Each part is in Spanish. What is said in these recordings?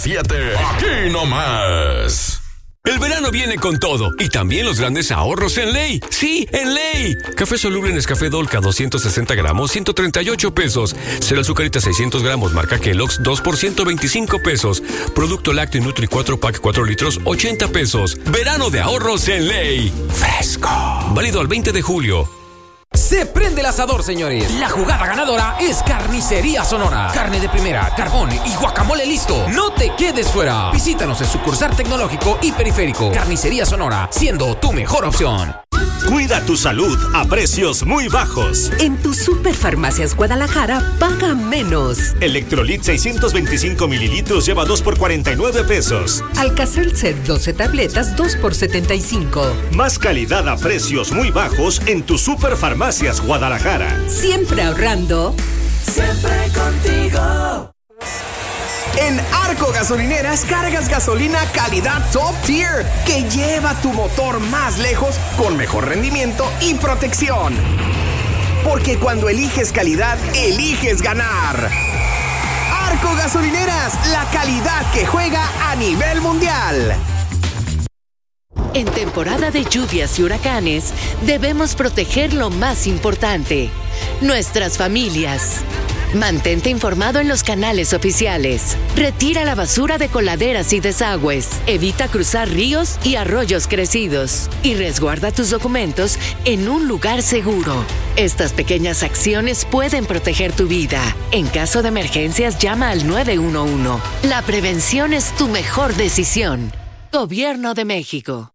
7. Aquí nomás. El verano viene con todo y también los grandes ahorros en Ley. ¡Sí, en Ley! Café soluble Nescafé Dolca 260 gramos, 138 pesos. Cereal Azucarita 600 gramos, marca Kellogg's, 2 por 125 pesos. Producto Lácteo Nutri 4 Pack 4 litros, 80 pesos. Verano de ahorros en Ley. Fresco. Válido al 20 de julio. Se prende el asador, señores. La jugada ganadora es Carnicería Sonora. Carne de primera, carbón y guacamole listo. No te quedes fuera. Visítanos en sucursal tecnológico y periférico. Carnicería Sonora, siendo tu mejor opción. Cuida tu salud a precios muy bajos. En tu Superfarmacias Guadalajara, paga menos. Electrolit 625 mililitros lleva 2 por 49 pesos. Alcacel Set 12 tabletas, 2 por 75. Más calidad a precios muy bajos en tu Superfarmacias Guadalajara. Siempre ahorrando. Siempre contigo. En Arco Gasolineras cargas gasolina calidad top tier que lleva tu motor más lejos con mejor rendimiento y protección. Porque cuando eliges calidad, eliges ganar. Arco Gasolineras, la calidad que juega a nivel mundial. En temporada de lluvias y huracanes, debemos proteger lo más importante, nuestras familias. Mantente informado en los canales oficiales. Retira la basura de coladeras y desagües. Evita cruzar ríos y arroyos crecidos. Y resguarda tus documentos en un lugar seguro. Estas pequeñas acciones pueden proteger tu vida. En caso de emergencias, llama al 911. La prevención es tu mejor decisión. Gobierno de México.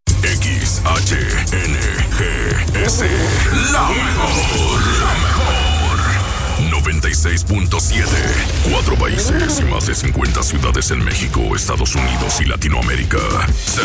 XHNGS, la mejor. 96.7. 4 países y más de 50 ciudades en México, Estados Unidos y Latinoamérica. Se